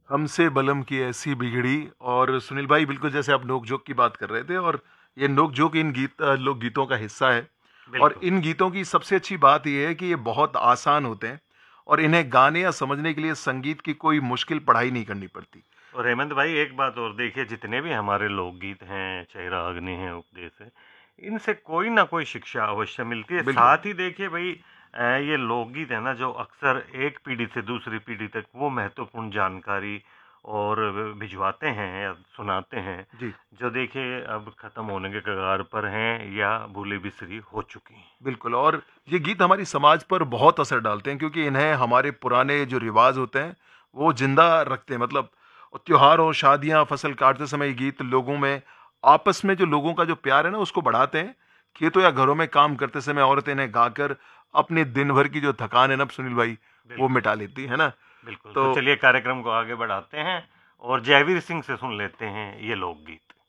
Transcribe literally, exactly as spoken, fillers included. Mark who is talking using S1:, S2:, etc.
S1: हमसे बलम की ऐसी बिगड़ी। और सुनील भाई बिल्कुल जैसे आप नोक झोंक की बात कर रहे थे, और ये नोक झोंक इन गीत अ, लोक गीतों का हिस्सा है। और
S2: बिल्कुल।
S1: इन गीतों की सबसे अच्छी बात ये है कि ये बहुत आसान होते हैं, और इन्हें गाने या समझने के लिए संगीत की कोई मुश्किल पढ़ाई नहीं करनी पड़ती।
S2: और हेमंत भाई एक बात और देखिए, जितने भी हमारे लोकगीत हैं, चाहे रागनी है, उपदेश है, इनसे कोई ना कोई शिक्षा अवश्य मिलती है।
S1: बिल्कुल।
S2: साथ ही देखिए भाई, अ, ये लोकगीत है ना, जो अक्सर एक पीढ़ी से दूसरी पीढ़ी तक वो महत्वपूर्ण जानकारी और व- भिजवाते हैं या सुनाते हैं,
S1: जी।
S2: जो देखिए अब खत्म होने के कगार पर हैं या भूले बिसरी हो चुकी हैं।
S1: बिल्कुल, और ये गीत हमारी समाज पर बहुत असर डालते हैं, क्योंकि इन्हें हमारे पुराने जो रिवाज होते हैं वो जिंदा रखते हैं। मतलब त्योहार हो, शादियां, फसल काटते समय ये गीत लोगों में, आपस में जो लोगों का जो प्यार है ना, उसको बढ़ाते हैं। खेतों या घरों में काम करते समय औरतें इन्हें गाकर अपने दिन भर की जो थकान है ना सुनील भाई, वो
S2: बिल्कुल।
S1: मिटा लेती है ना।
S2: बिल्कुल, तो
S1: तो
S2: चलिए कार्यक्रम को आगे बढ़ाते हैं और जयवीर सिंह से सुन लेते हैं ये लोकगीत।